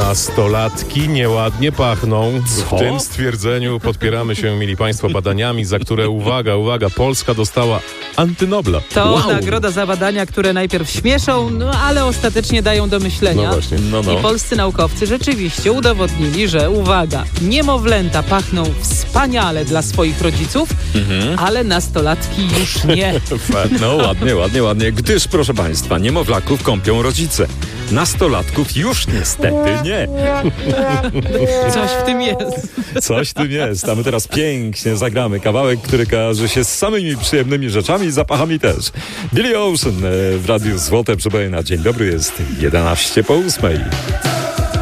Nastolatki nieładnie pachną. Co? W tym stwierdzeniu podpieramy się, mili Państwo, badaniami, za które, uwaga, Polska dostała Antynobla. To Wow. nagroda za badania, które najpierw śmieszą, ale ostatecznie dają do myślenia. No właśnie. I polscy naukowcy rzeczywiście udowodnili, że, uwaga, niemowlęta pachną wspaniale dla swoich rodziców, ale nastolatki już nie. No ładnie, gdyż proszę Państwa, niemowlaków kąpią rodzice. Nastolatków już niestety nie. Coś w tym jest. Coś w tym jest, a my teraz pięknie zagramy kawałek, który kojarzy się z samymi przyjemnymi rzeczami i zapachami też. Billy Ocean w Radiu Złote Przypomina. Dzień dobry, jest 11 po 8.